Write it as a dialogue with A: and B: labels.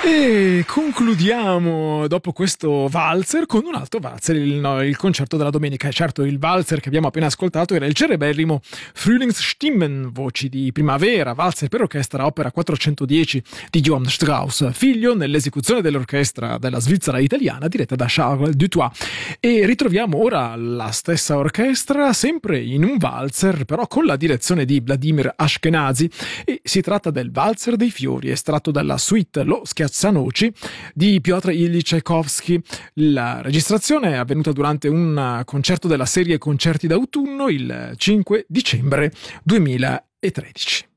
A: E concludiamo dopo questo valzer con un altro valzer, il concerto della domenica. E certo, il valzer che abbiamo appena ascoltato era il cereberrimo Frühlingsstimmen, voci di primavera, valzer per orchestra opera 410 di Johann Strauss, figlio nell'esecuzione dell'orchestra della Svizzera italiana diretta da Charles Dutoit. E ritroviamo ora la stessa orchestra, sempre in un valzer, però con la direzione di Vladimir Ashkenazy, e si tratta del valzer dei fiori, estratto dalla suite Lo Schiazzanoci di Piotr Ilyich Tchaikovsky. La registrazione è avvenuta durante un concerto della serie Concerti d'autunno il 5 dicembre 2013.